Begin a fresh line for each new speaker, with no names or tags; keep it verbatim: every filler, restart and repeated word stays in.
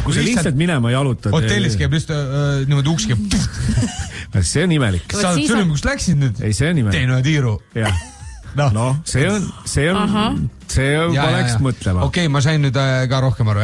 kui sa lihtsalt minema jalutad.
Hotellis käib lihtsalt niimoodi uks käib.
See on imelik.
Sa oled sülim, kus läksid nüüd?
Ei, see on imelik.
Tein ühe tiiru.
Jah. No, see on, see on, see on, paneks mõtlema.
Okei, ma sain nüüd ka rohkem aru.